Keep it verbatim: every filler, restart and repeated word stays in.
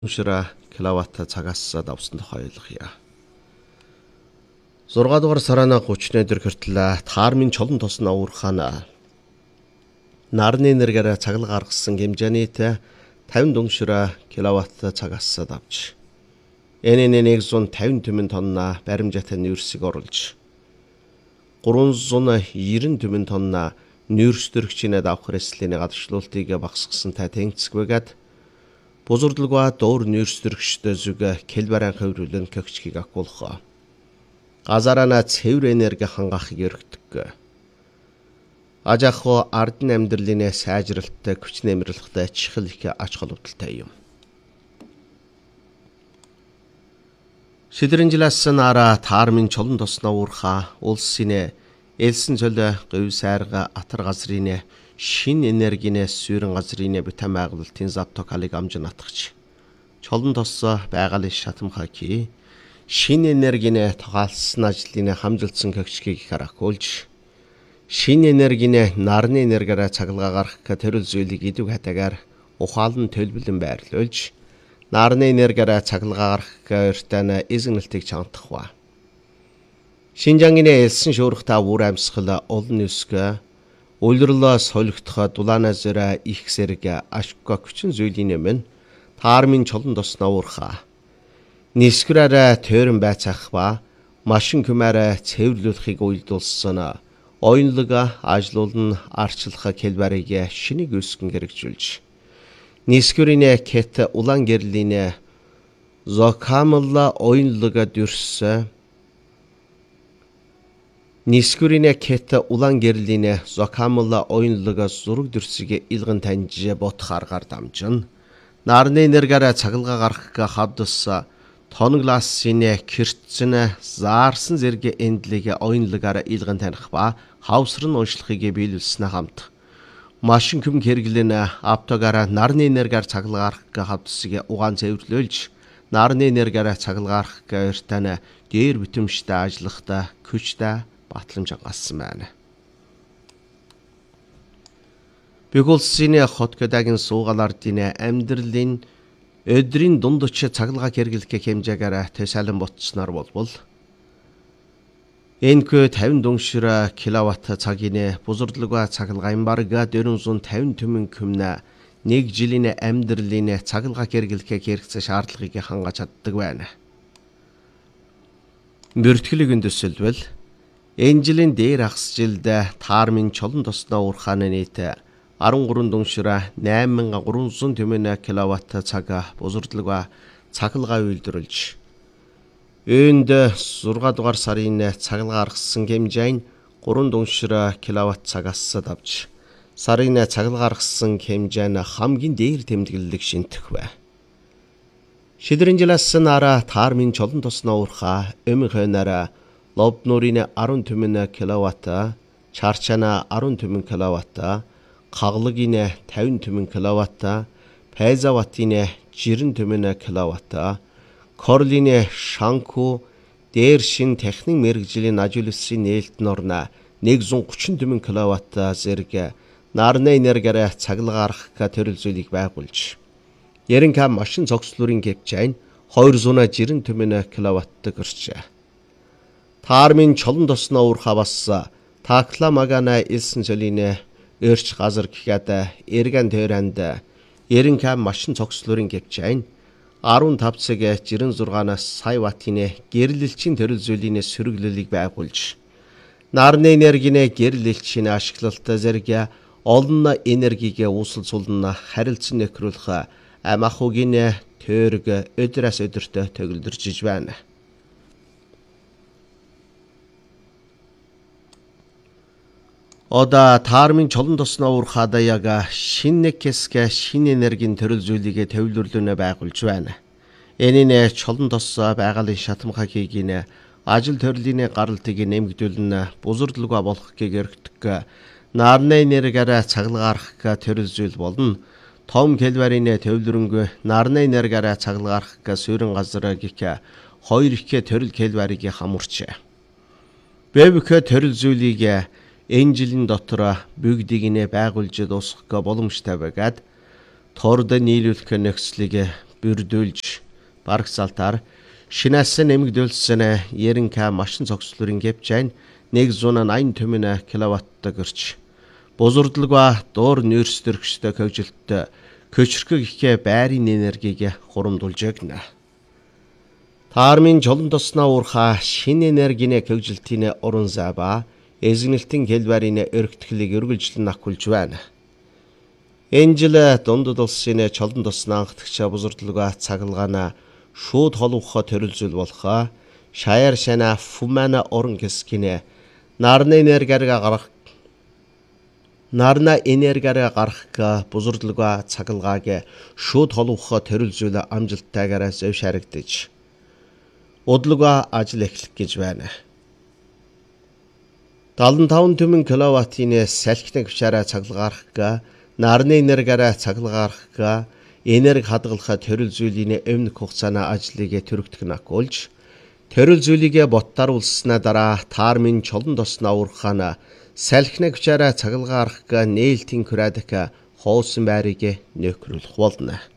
Шира киловатт цагаас давсан тухай ойлгоё. зургаа дугаар сарана гучин өдөр хүртэл таармын чулан тосна уурхана. Нарны энергиараа цаглаг гаргасан хэмжээний тавин дүншира киловатт цагаас давж. Энэ нэгдүгээр тавин түмэн тонна баримжаатай нүүрсийг оруулж. гурван зуун нವ್э түмэн тонна нүүрс төрөгчинэ давах реслийн гадагшлуултыг багасгасан та тэнцэсгвэгэд бузурдлгаа дуур нүүрстөрөгчтэй зүг келбаран хөврүүлэн көгчгийг акуулах. Газарана цэвэр энерги хангахыг өргөдөг. Ажаахо ардын амьдралын сайжралтай хүч нэмэрлэгтэй чихэл их ач холбогдолтой юм. Шидрэнжилээс нара таармын чулан тосноо уурха улсын элсэн цөл говь сайрга атар газрын шин энергинэ сүүрэн газрын бүтээн байгуулалтын завтокалыг амжин атгach. Чулан тос байгалийн шатамхаки шин энергинэ тогаалсан ажлын хамжилтсан көгчгийг харакуулж шин энергинэ нарны энергиараа цаглгаа гаргах төрөл зүйлийг идэв хатагаар ухаалн төлбөлөн байрлуулж нарны энергиараа цаглгаа гаргах өртөнд эзэгнэлтийг чамтахва. Шинжангийн элсэн шуурх та бүр амьсгал олон нүсгэ Улирлаа солигдох дулаана зэрэ их зэрэг ашгка хүчин зүйлийн өмнө таармын чулан тосноо уурха. Нисгэрээр төрөн байцаах ба машин күмээр цэвэрлүүлэхийг уйлдуулсан оюунлаг ажлуулн арчлах хэлбэрийг шинийг өсгөн хэрэгжүүлж. Нисгэрийн кет улаан гэрлийн зокамла оюунлаг дүрс Нисгүрийн кет улаан гэрлийн зокамла оюунлаг зураг дүрсийг илгэн таньж бодох аргаар дамжин. Нарны энергиараа цаглгаа гаргах хавдас тоногласын киртсэн заарсан зэрэг эндлийг оюунлагаараа илгэн таних ба хавсран уншлахыг биелүүлсэн хамт. Машин күм хэрэглэн автогаараа нарны энергиар цаглгаа гаргах хавдсыг угаан цэвэрлүүлж нарны энергиараа цаглгаа гаргах өртөнд дээр бүтэмжтэй ажиллахта күчтэй батламж ангасан байна. Бэгүүлсийн хотгодагийн суугалардын амьдралын өдрийн дундч цаглгаа хэрэглэх хэмжээгээр төсөөлөн ботсноор болбол энэхүү тавин дүншир киловатт цагийн бузурдлага цаглагын барга дөрвөн тавин түмэн күмнэ нэг жилийн амьдралын цаглгаа хэрэглэх хэрэгцээ шаардлагыг хангаж чаддаг байна. Бүртгэлийг өндөсөлбөл энэ жилийн дээр ахс жилд таармын чулан тосноо уурхааны нийт арван гурван дүншир найман мянган гурван зуун түмэн киловатт цаг бузурдлага цаглгаа үйлдвэрлэж үүнд зургаа дугаар сарын цаглгаа гаргасан хэмжээ нь гурван дүншир киловатт цагаас давж сарын цаглгаа гаргасан хэмжээ нь хамгийн дээр тэмдэглэлийг шинтэх бай. Шидрэнжилээс нара таармын чулан тосноо уурха өмхөнөр лобнурын арван түмэн киловатт, чарчана арван түмэн киловатт, каглагын тавин түмэн киловатт, пайзаватын жирэн түмэн киловатт, корлын шанку дээр шин техник мэргэжлийн ажуулсан нээлтэн орно нэгдүгээр гучин түмэн киловатт зэрэг нарны энергиараа цаглгаа гаргах төрөл зүйлийг байгуулж. Яринка машин цогцлуурын хэмжээ нь двести жирэн түмэн киловатт гэрчээ. Таармын чулан тосноо уурха бас такла магана элсэн цөлийн өрч газар гэхэд эргэн төрөнд ерөнхий машин цогцлуурын хэмжээ нь арван тав цаг жирэн зургаанаас сая ваттын гэрлэлчийн төрөл зүйлийн сөрөглөлийг байгуулж нарны энергийн гэрлэлчийн ашиглалт зэрэг олон энергийг үүсэлцүүлэн харилцан нөхрүүлэх амахугийн төрөг өдрөөс өдөрт төгөлдөрж байна. Ода таармын чулан тосноо уурхада яг шинэ хэсэг шинэ энергийн төрөл зүйлийг төвлөрлөнө байгуулж байна. Энэ нь чулан тос байгалийн шатамхагийн ажил төрлийн гаралтыг нэмэгдүүлэн бузурдлага болгохыг өргөдөг. Нарны энергиараа цаглгаа гаргах төрөл зүйл болно. Том хэлбэрийн төвлөрөнгө нарны энергиараа цаглгаа гаргах сүүрэн газар гэх хоёр их төрөл хэлбэрийг хамуурч. Бэвх төрөл зүйлийг энэ жилийн дотор бүгдийг нэ байгуулж дуусгах боломжтой байгаад торд нийлүүлэх нөхцөлийг бүрдүүлж барагсаалтаар шинэсэн нэмэгдүүлсэн яринка машин цогцлорын гэвчайн нэг зуун аян түмэн киловатттай гэрч бузурдлага доор нэрстэрхстэй хөвжилттэй көчрхөг ихэ байрын энергийг хурамдуулж өгнө. Таармын жолон тосноо уурхаа шин энергийн хөвжилтийн уран зайба эзэгнэлтийн хэлбэрийн өргөтгөлийг өргөлжлөн ахуулж байна. Энжил дундад улсын чолон тосноо анхдагчаа бузурдлага цагалгаана шууд холбохоо төрөлзөл болохоо шаяар шана фумана орон гэскинэ нарны энергиарга гарах нарна энергиарга гарах бузурдлага цагалгааг шууд холбохоо төрөлзөл амжилттайгаар зөвшөөрөгдөж удлага ажил эхлэх гэж байна. даалан таван түмэн киловаттын салхины хүчээр цагалгаарах нарны энергиараа цагалгаарах энерги хадгалах төрөл зүйлийн өмнөх хугацааны ажлыг төрөгдөх нь агуулж төрөл зүйлийг боттар улснаа дараа таармын чолон тосноо уурхаана салхины хүчээр цагалгаарах нээлтийн күрээдэх хоосон байрыг нөхрүүлэх болно.